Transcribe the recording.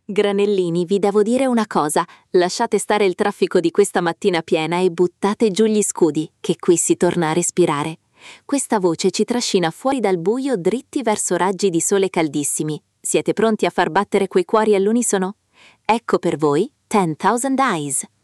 Granellini, vi devo dire una cosa. Lasciate stare il traffico di questa mattina piena e buttate giù gli scudi, che qui si torna a respirare. Questa voce ci trascina fuori dal buio dritti verso raggi di sole caldissimi. Siete pronti a far battere quei cuori all'unisono? Ecco per voi 10,000 Eyes.